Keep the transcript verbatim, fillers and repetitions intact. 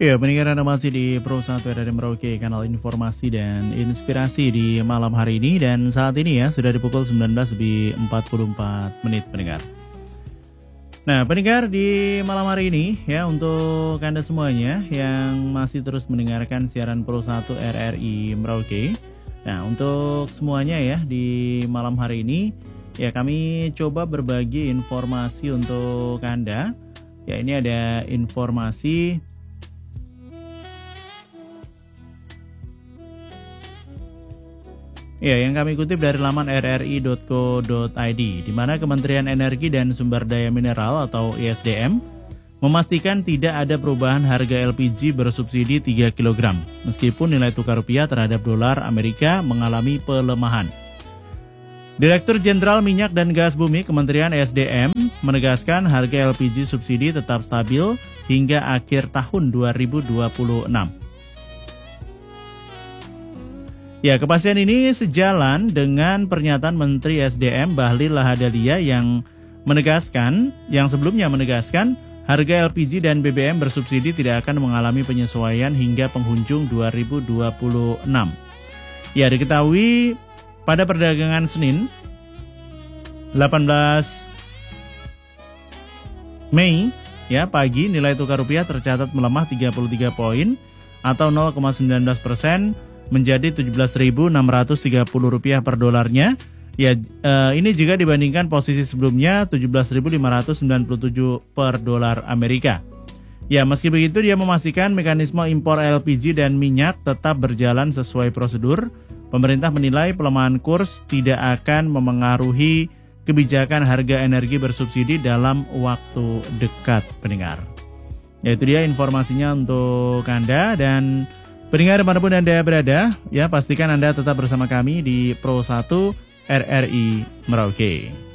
Ya, pendengar Anda masih di Pro satu R R I Merauke, kanal informasi dan inspirasi di malam hari ini. Dan saat ini ya, sudah di pukul sembilan belas lebih empat puluh empat menit pendengar. Nah, pendengar di malam hari ini ya, untuk Anda semuanya yang masih terus mendengarkan siaran Pro satu R R I Merauke. Nah, untuk semuanya ya, di malam hari ini ya, kami coba berbagi informasi untuk Anda. Ya, ini ada informasi ya, yang kami kutip dari laman r r i dot co dot i d, di mana Kementerian Energi dan Sumber Daya Mineral atau I S D M memastikan tidak ada perubahan harga L P G bersubsidi tiga kilogram, meskipun nilai tukar rupiah terhadap dolar Amerika mengalami pelemahan. Direktur Jenderal Minyak dan Gas Bumi Kementerian E S D M menegaskan harga L P G subsidi tetap stabil hingga akhir tahun dua ribu dua puluh enam. Ya, kepastian ini sejalan dengan pernyataan Menteri S D M Bahlil Lahadalia yang menegaskan, yang sebelumnya menegaskan harga L P G dan B B M bersubsidi tidak akan mengalami penyesuaian hingga penghujung dua ribu dua puluh enam. Ya, diketahui pada perdagangan Senin delapan belas Mei ya pagi, nilai tukar rupiah tercatat melemah tiga puluh tiga poin atau nol koma sembilan belas persen menjadi tujuh belas ribu enam ratus tiga puluh rupiah per dolarnya. Ya, eh, ini jika dibandingkan posisi sebelumnya tujuh belas ribu lima ratus sembilan puluh tujuh per dolar Amerika. Ya, meski begitu dia memastikan mekanisme impor L P G dan minyak tetap berjalan sesuai prosedur. Pemerintah menilai pelemahan kurs tidak akan memengaruhi kebijakan harga energi bersubsidi dalam waktu dekat, pendengar. Ya, itu dia informasinya untuk Anda. Dan pendengar dimanapun Anda berada, ya pastikan Anda tetap bersama kami di Pro satu R R I Merauke.